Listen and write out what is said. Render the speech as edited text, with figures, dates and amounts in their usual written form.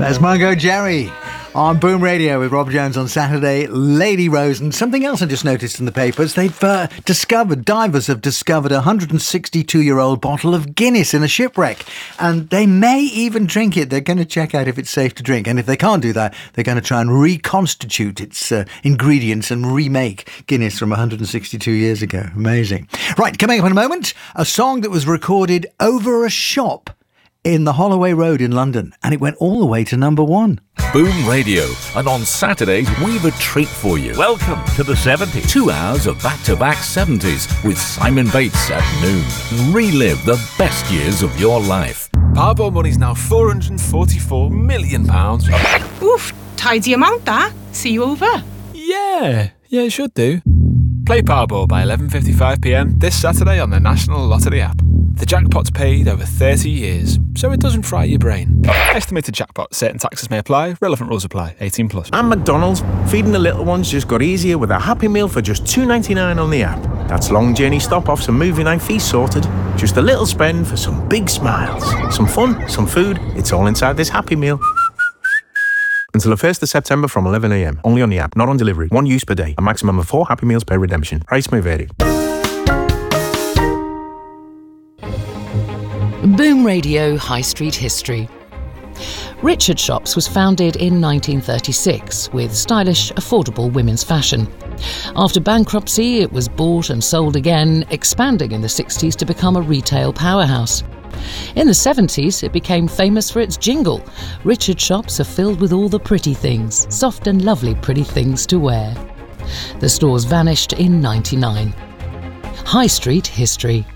There's Mungo Jerry on Boom Radio with Rob Jones on Saturday, Lady Rose, and something else I just noticed in the papers. Divers have discovered a 162-year-old bottle of Guinness in a shipwreck, and they may even drink it. They're going to check out if it's safe to drink, and if they can't do that, they're going to try and reconstitute its ingredients and remake Guinness from 162 years ago. Amazing. Right, coming up in a moment, a song that was recorded over a shop in the Holloway Road in London, and it went all the way to number 1. Boom Radio, and on Saturdays we've a treat for you. Welcome to the 70s. 2 hours of back-to-back 70s with Simon Bates at noon. Relive the best years of your life. Powerball money's now £444 million. Oof, tidy amount that. See you over. Yeah, it should do. Play Powerball by 11:55pm this Saturday on the National Lottery app. The jackpot's paid over 30 years, so it doesn't fry your brain. Estimated jackpot. Certain taxes may apply. Relevant rules apply. 18+. And McDonald's, feeding the little ones just got easier with a Happy Meal for just $2.99 on the app. That's long journey stop-offs and movie night feast sorted. Just a little spend for some big smiles. Some fun, some food. It's all inside this Happy Meal. Until the 1st of September from 11am. Only on the app, not on delivery. 1 use per day. A maximum of 4 Happy Meals per redemption. Price may vary. Boom Radio High Street History. Richard Shops was founded in 1936 with stylish, affordable women's fashion. After bankruptcy, it was bought and sold again, expanding in the 60s to become a retail powerhouse. In the 70s, it became famous for its jingle. Richard Shops are filled with all the pretty things, soft and lovely pretty things to wear. The stores vanished in '99. High Street History.